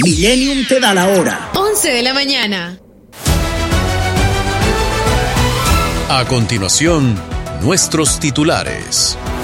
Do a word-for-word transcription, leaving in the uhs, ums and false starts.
Millennium te da la hora. once de la mañana. A continuación, nuestros titulares.